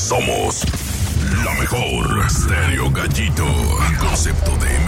Somos la mejor. Stereo Gallito. Un concepto de